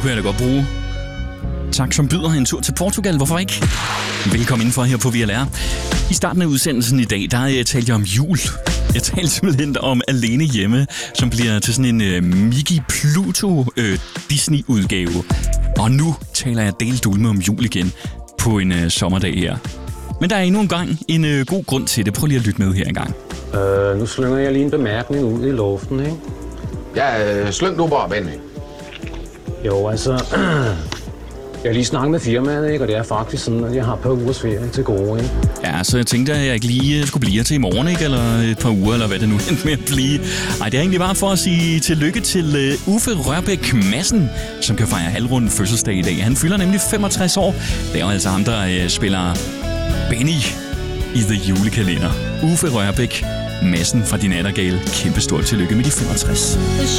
det kunne jeg da godt bruge. Tak som byder en tur til Portugal, hvorfor ikke? Velkommen indenfor her på VLR. I starten af udsendelsen i dag, der talte jeg om jul. Jeg talte simpelthen om Alene Hjemme, som bliver til sådan en Mickey Pluto Disney-udgave. Og nu taler jeg dele med om jul igen på en sommerdag her. Men der er endnu en gang en god grund til det. Prøv lige at lytte med her en gang. Nu slynger jeg lige en bemærkning ud i luften, ikke? Ja, slyng du bare, Benny. Jo, altså... Jeg har lige snakket med firmaet, ikke? Og det er faktisk sådan, at jeg har et par ugers ferie til gode, ikke? Ja, så jeg tænkte, at jeg ikke lige skulle blive her til i morgen, ikke? Eller et par uger, eller hvad det nu endte med at blive. Ej, det er egentlig bare for at sige tillykke til Uffe Rørbæk Madsen, som kan fejre halvrunden fødselsdag i dag. Han fylder nemlig 65 år. Det er jo altså ham, der spiller Benny i The Julekalender. Uffe Rørbæk Madsen fra Din Nattergale. Kæmpe stort tillykke med de 65.